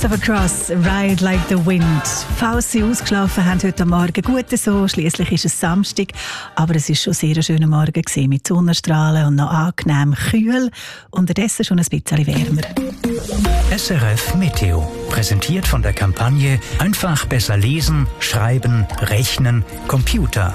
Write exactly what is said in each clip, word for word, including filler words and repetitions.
Christopher Cross, Ride Like the Wind. Falls Sie ausgeschlafen haben heute Morgen, gut so. Schliesslich ist es Samstag, aber es ist schon sehr ein schöner Morgen gewesen, mit Sonnenstrahlen und noch angenehm kühl. Unterdessen schon ein bisschen wärmer. S R F Meteo, präsentiert von der Kampagne Einfach besser lesen, schreiben, rechnen, Computer.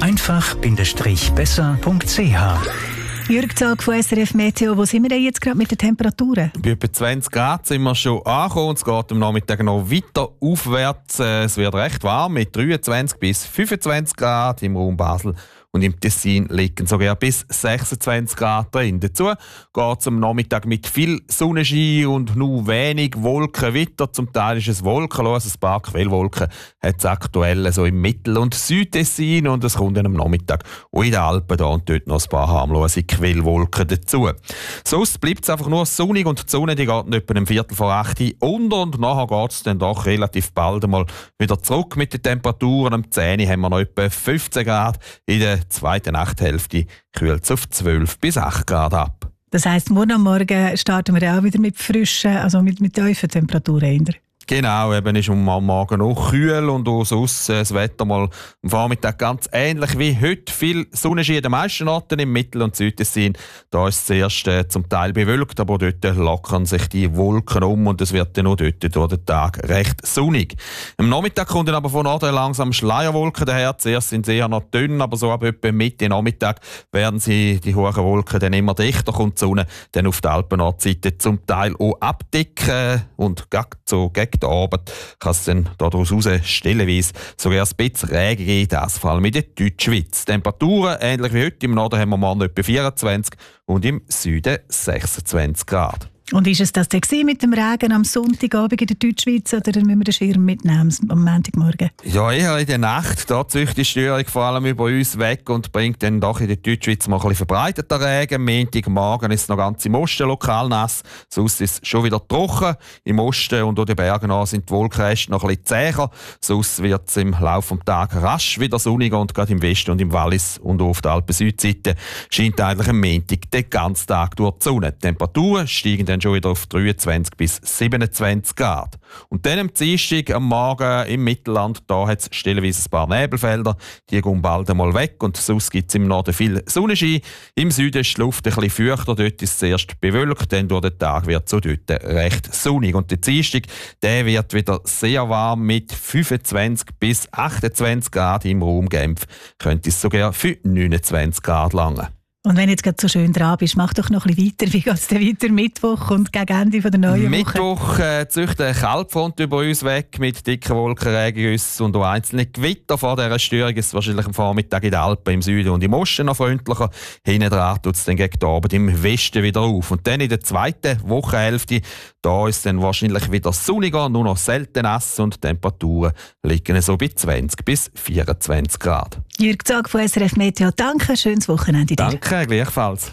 einfach-besser punkt c h. Jürg Zog von S R F Meteo, wo sind wir denn jetzt gerade mit den Temperaturen? Bei etwa zwanzig Grad sind wir schon angekommen und es geht am Nachmittag noch weiter aufwärts. Es wird recht warm mit dreiundzwanzig bis fünfundzwanzig Grad im Raum Basel. Und im Tessin liegen sogar bis sechsundzwanzig Grad drin. Dazu geht es am Nachmittag mit viel Sonnenschein und nur wenig Wolken weiter. Zum Teil ist es wolkenlos, ein paar Quellwolken hat es aktuell so im Mittel- und Südtessin. Und es kommt dann am Nachmittag auch in den Alpen da und dort noch ein paar harmlose Quellwolken dazu. Sonst bleibt es einfach nur sonnig und die Sonne die geht etwa um Viertel vor acht unter. Und nachher geht es dann doch relativ bald einmal wieder zurück mit den Temperaturen. Am zehn haben wir noch etwa fünfzehn Grad. In der zweiten Nachthälfte kühlt es auf zwölf bis acht Grad ab. Das heisst, morgen am Morgen starten wir auch wieder mit frischen, also mit, mit tiefen Temperaturen. Genau, eben ist am Morgen auch kühl und auch sonst das Wetter mal am Vormittag ganz ähnlich wie heute. Viel Sonnenschein an den meisten Orten im Mittel- und Südtessin. Da ist es zuerst äh, zum Teil bewölkt, aber dort lockern sich die Wolken um und es wird dann auch dort durch den Tag recht sonnig. Am Nachmittag kommt dann aber von Norden langsam Schleierwolken daher. Zuerst sind sie eher noch dünn, aber so ab etwa Mitte Nachmittag werden sie die hohen Wolken dann immer dichter, kommt die Sonne dann auf der Alpennordseite zum Teil auch abdecken und so gegen den Abend kann es dann daraus raus stellenweise sogar ein bisschen Regen geben, das vor allem in der Deutschschweiz. Temperaturen ähnlich wie heute. Im Norden haben wir morgen etwa vierundzwanzig und im Süden sechsundzwanzig Grad. Und ist es das denn mit dem Regen am Sonntagabend in der Deutschschweiz oder müssen wir den Schirm mitnehmen am Montagmorgen? Ja, eher in der Nacht. Da zieht die Störung vor allem über uns weg und bringt dann doch in der Deutschschweiz mal ein bisschen verbreiteter Regen. Montagmorgen ist es noch ganz im Osten lokal nass, sonst ist es schon wieder trocken. Im Osten und auch den Bergen an sind die Wolkenreste noch ein bisschen zäher. Sonst wird es im Laufe des Tages rasch wieder sonniger und gerade im Westen und im Wallis und auf der Alpen-Südseite scheint eigentlich am Montag den ganzen Tag durch die Sonne. Die Temperaturen steigen dann schon wieder auf dreiundzwanzig bis siebenundzwanzig Grad. Und dann am Dienstag am Morgen im Mittelland, da hat es stellenweise ein paar Nebelfelder. Die gehen bald einmal weg und sonst gibt es im Norden viel Sonnenschein. Im Süden ist die Luft ein bisschen feuchter, dort ist es zuerst bewölkt, dann durch den Tag wird es so dort recht sonnig. Und der Dienstag, der wird wieder sehr warm mit fünfundzwanzig bis achtundzwanzig Grad im Raum Genf. Könnte es sogar für neunundzwanzig Grad langen. Und wenn du jetzt gerade so schön dran bist, mach doch noch ein bisschen weiter. Wie geht es denn weiter Mittwoch und gegen Ende der neuen Mittwoch, Woche? Mittwoch äh, zieht eine Kaltfront über uns weg mit dicken Wolkenregengüssen und auch einzelne Gewitter. Vor dieser Störung ist es wahrscheinlich am Vormittag in den Alpen im Süden und im Osten noch freundlicher. Hinten dran tut es dann gegen den Abend im Westen wieder auf. Und dann in der zweiten Wochenhälfte, da ist es dann wahrscheinlich wieder sonniger, nur noch selten nass und die Temperaturen liegen so bei zwanzig bis vierundzwanzig Grad. Jürg Zog von S R F Meteo, danke, schönes Wochenende dir. Danke, gleichfalls.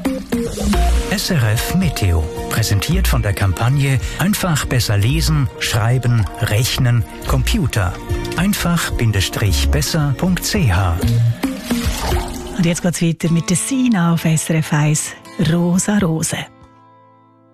S R F Meteo, präsentiert von der Kampagne Einfach besser lesen, schreiben, rechnen, Computer. einfach-besser punkt c h. Und jetzt geht es weiter mit der Sina auf S R F eins. Rosa Rose.